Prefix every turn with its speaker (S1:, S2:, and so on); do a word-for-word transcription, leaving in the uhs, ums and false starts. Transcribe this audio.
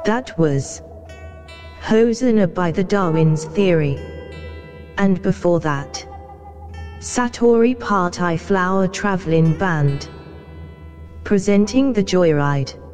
S1: That was Hosanna by the Darwin's Theory. And before that, Satori Party Flower Traveling Band, presenting The Joyride.